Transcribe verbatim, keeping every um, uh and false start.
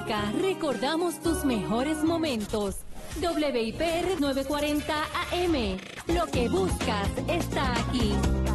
música, recordamos tus mejores momentos. W I P R novecientos cuarenta A M. Lo que buscas está aquí.